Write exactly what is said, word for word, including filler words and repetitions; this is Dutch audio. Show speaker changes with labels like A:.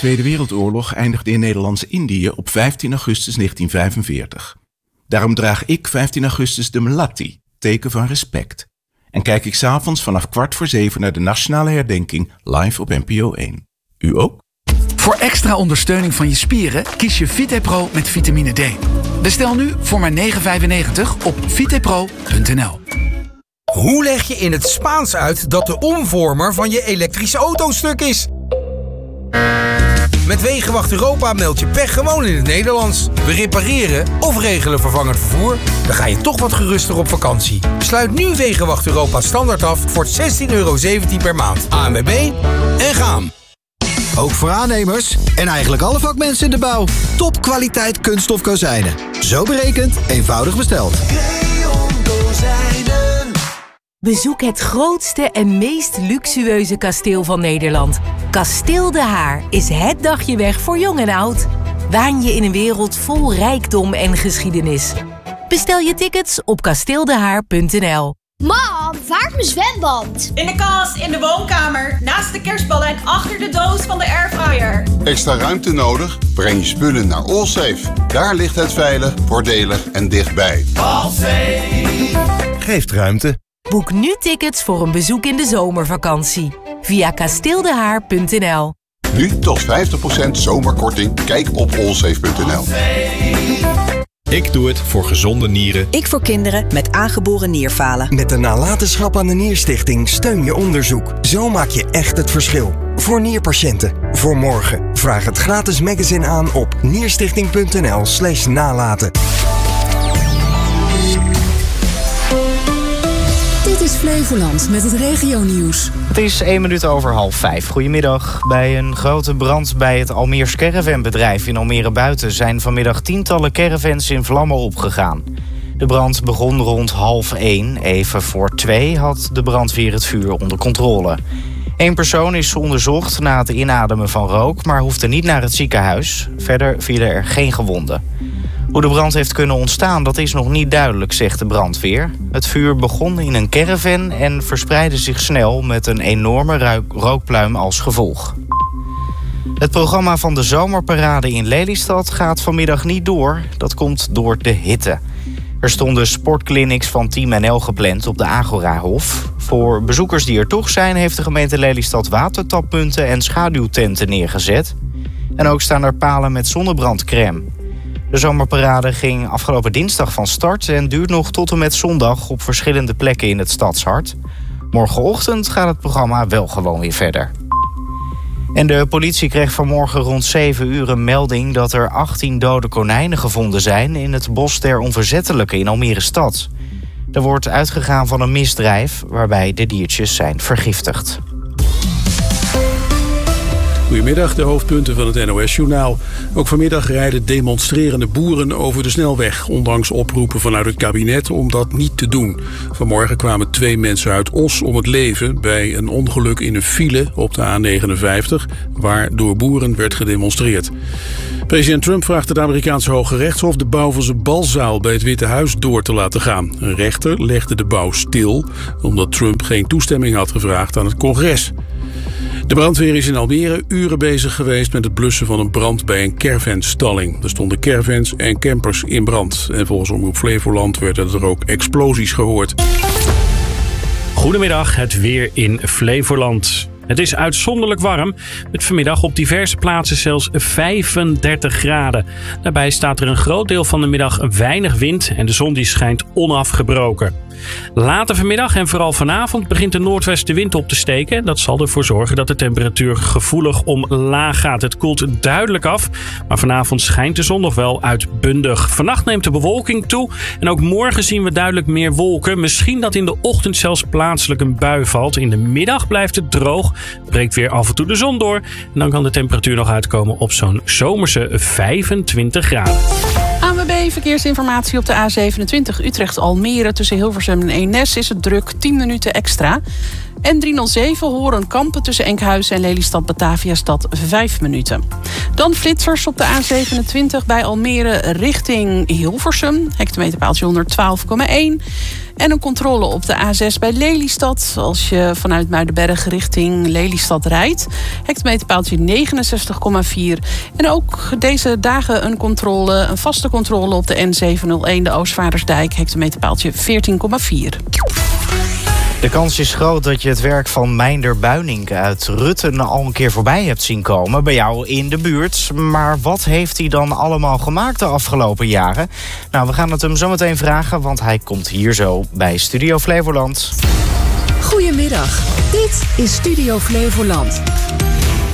A: Tweede Wereldoorlog eindigde in Nederlands-Indië op vijftien augustus negentien vijfenveertig. Daarom draag ik vijftien augustus de melatti, teken van respect. En kijk ik 's avonds vanaf kwart voor zeven naar de nationale herdenking live op N P O één. U ook?
B: Voor extra ondersteuning van je spieren kies je VitePro met vitamine D. Bestel nu voor maar negen vijfennegentig op vitepro punt n l.
C: Hoe leg je in het Spaans uit dat de omvormer van je elektrische auto stuk is? Met Wegenwacht Europa meld je pech gewoon in het Nederlands. We repareren of regelen vervangend vervoer. Dan ga je toch wat geruster op vakantie. Sluit nu Wegenwacht Europa standaard af voor zestien euro zeventien per maand. A N W B en gaan.
D: Ook voor aannemers en eigenlijk alle vakmensen in de bouw. Topkwaliteit kunststof kozijnen. Zo berekend, eenvoudig besteld.
E: Bezoek het grootste en meest luxueuze kasteel van Nederland. Kasteel De Haar is het dagje weg voor jong en oud. Waan je in een wereld vol rijkdom en geschiedenis. Bestel je tickets op kasteeldehaar punt n l.
F: Mam, waar is mijn zwembad?
G: In de kast, in de woonkamer, naast de kerstballen en achter de doos van de airfryer.
H: Extra ruimte nodig? Breng je spullen naar Allsafe. Daar ligt het veilig, voordelig en dichtbij.
I: Allsafe geeft ruimte.
E: Boek nu tickets voor een bezoek in de zomervakantie. Via kasteeldehaar punt n l.
H: Nu tot vijftig procent zomerkorting. Kijk op allsafe punt n l.
I: Ik doe het voor gezonde nieren.
J: Ik voor kinderen met aangeboren nierfalen.
K: Met de nalatenschap aan de Nierstichting steun je onderzoek. Zo maak je echt het verschil. Voor nierpatiënten. Voor morgen. Vraag het gratis magazine aan op nierstichting punt n l slash nalaten.
L: Dit is Flevoland met het regionieuws.
M: Het is één minuut over half vijf. Goedemiddag. Bij een grote brand bij het Almeers caravanbedrijf in Almere Buiten zijn vanmiddag tientallen caravans in vlammen opgegaan. De brand begon rond half één. Even voor twee had de brandweer het vuur onder controle. Eén persoon is onderzocht na het inademen van rook, maar hoefde niet naar het ziekenhuis. Verder vielen er geen gewonden. Hoe de brand heeft kunnen ontstaan, dat is nog niet duidelijk, zegt de brandweer. Het vuur begon in een caravan en verspreidde zich snel met een enorme rookpluim als gevolg. Het programma van de zomerparade in Lelystad gaat vanmiddag niet door. Dat komt door de hitte. Er stonden sportclinics van Team N L gepland op de Agorahof. Voor bezoekers die er toch zijn, heeft de gemeente Lelystad watertappunten en schaduwtenten neergezet. En ook staan er palen met zonnebrandcrème. De zomerparade ging afgelopen dinsdag van start en duurt nog tot en met zondag op verschillende plekken in het stadshart. Morgenochtend gaat het programma wel gewoon weer verder. En de politie kreeg vanmorgen rond zeven uur een melding dat er achttien dode konijnen gevonden zijn in het bos der Onverzettelijke in Almere stad. Er wordt uitgegaan van een misdrijf waarbij de diertjes zijn vergiftigd.
N: Goedemiddag, de hoofdpunten van het N O S-journaal. Ook vanmiddag rijden demonstrerende boeren over de snelweg, ondanks oproepen vanuit het kabinet om dat niet te doen. Vanmorgen kwamen twee mensen uit Os om het leven bij een ongeluk in een file op de A negenenvijftig, waar door boeren werd gedemonstreerd. President Trump vraagt het Amerikaanse Hoge Rechtshof de bouw van zijn balzaal bij het Witte Huis door te laten gaan. Een rechter legde de bouw stil, omdat Trump geen toestemming had gevraagd aan het congres. De brandweer is in Almere uren bezig geweest met het blussen van een brand bij een caravanstalling. Er stonden caravans en campers in brand. En volgens Omroep Flevoland werden er ook explosies gehoord.
O: Goedemiddag, het weer in Flevoland. Het is uitzonderlijk warm, met vanmiddag op diverse plaatsen zelfs vijfendertig graden. Daarbij staat er een groot deel van de middag weinig wind en de zon die schijnt onafgebroken. Later vanmiddag en vooral vanavond begint de noordwestenwind op te steken. Dat zal ervoor zorgen dat de temperatuur gevoelig omlaag gaat. Het koelt duidelijk af, maar vanavond schijnt de zon nog wel uitbundig. Vannacht neemt de bewolking toe en ook morgen zien we duidelijk meer wolken. Misschien dat in de ochtend zelfs plaatselijk een bui valt. In de middag blijft het droog, breekt weer af en toe de zon door. En dan kan de temperatuur nog uitkomen op zo'n zomerse vijfentwintig graden.
P: A N W B Verkeersinformatie op de A zevenentwintig Utrecht-Almere. Tussen Hilversum en Eemnes is het druk tien minuten extra. En driehonderdzeven Horen-Kampen tussen Enkhuizen en Lelystad-Bataviastad vijf minuten. Dan flitsers op de A zevenentwintig bij Almere richting Hilversum. Hectometerpaaltje honderdtwaalf komma één. En een controle op de A zes bij Lelystad. Als je vanuit Muidenberg richting Lelystad rijdt. Hectometerpaaltje negenenzestig komma vier. En ook deze dagen een controle, een vaste controle op de N zevenhonderdéén, de Oostvaardersdijk. Hectometerpaaltje veertien komma vier.
M: De kans is groot dat je het werk van Meinder Buinink uit Rutten al een keer voorbij hebt zien komen bij jou in de buurt. Maar wat heeft hij dan allemaal gemaakt de afgelopen jaren? Nou, we gaan het hem zo meteen vragen, want hij komt hier zo bij Studio Flevoland.
L: Goedemiddag, dit is Studio Flevoland.